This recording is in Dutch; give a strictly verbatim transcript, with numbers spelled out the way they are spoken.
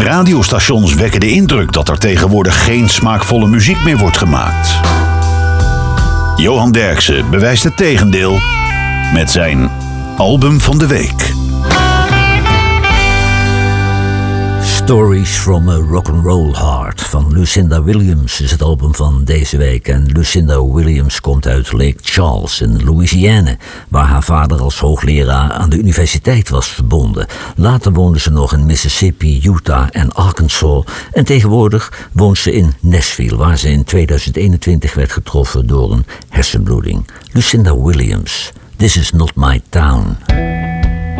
radiostations wekken de indruk dat er tegenwoordig geen smaakvolle muziek meer wordt gemaakt. Johan Derksen bewijst het tegendeel met zijn album van de week. Stories from a Rock'n'Roll Heart van Lucinda Williams is het album van deze week. En Lucinda Williams komt uit Lake Charles in Louisiana, waar haar vader als hoogleraar aan de universiteit was verbonden. Later woonde ze nog in Mississippi, Utah en Arkansas. En tegenwoordig woont ze in Nashville, waar ze in tweeduizend eenentwintig werd getroffen door een hersenbloeding. Lucinda Williams, This is not my town.